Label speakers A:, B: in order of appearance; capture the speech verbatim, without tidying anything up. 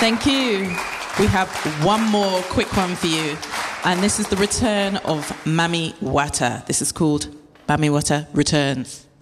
A: Thank you. We have one more quick one for you. And this is the return of Mami Wata. This is called Mami Wata Returns.